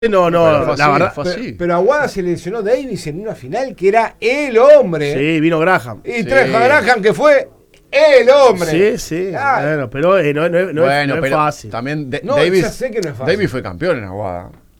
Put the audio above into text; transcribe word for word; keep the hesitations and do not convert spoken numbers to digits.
No, no, Pero fue la así, verdad. fue Pero, así. pero Aguada se lesionó Davis en una final que era el hombre. Sí, vino Graham. Y Sí. trajo a Graham, que fue el hombre. Sí, sí. Ah, Bueno, pero eh, no, no- no es- bueno, no es pero fácil. también de- No, Davis, ya sé que no es fácil. Davis fue campeón en Aguada.